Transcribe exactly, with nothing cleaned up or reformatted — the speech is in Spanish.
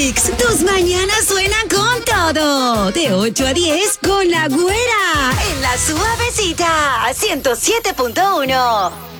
Mix, tus mañanas suenan con todo. De ocho a diez con La Güera. En La Suavecita, ciento siete punto uno.